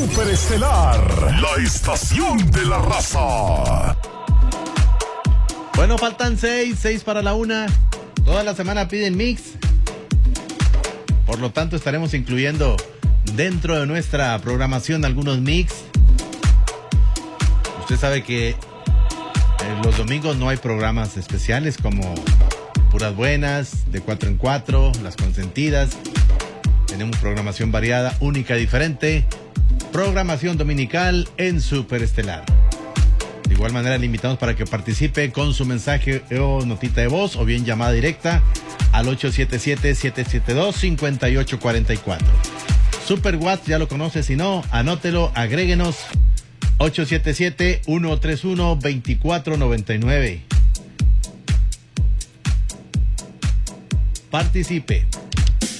Superestelar, la estación de la raza. Bueno, faltan 6 para la 1. Toda la semana piden mix. Por lo tanto, estaremos incluyendo dentro de nuestra programación algunos mix. Usted sabe que los domingos no hay programas especiales como Puras Buenas, de 4 en 4, Las Consentidas. Tenemos programación variada, única, diferente. Programación dominical en Superestelar. De igual manera, le invitamos para que participe con su mensaje o notita de voz o bien llamada directa al 877-772-5844. Super WhatsApp, ya lo conoce, si no, anótelo, agréguenos 877-131-2499. Participe.